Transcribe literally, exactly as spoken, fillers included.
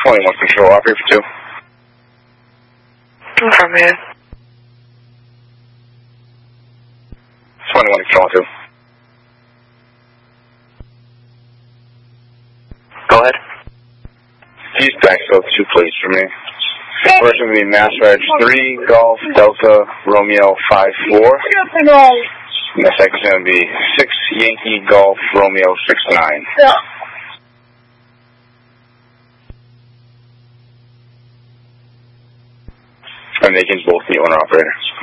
twenty-one Control, operate for two. Okay, man. twenty-one Control, two. Go ahead. East backfill two, please, for me. First one will be Mass Reg three, Golf, Delta, Romeo five four. And the second is going to be six, Yankee, Golf, Romeo six nine. Yeah. And they can both be owner operator.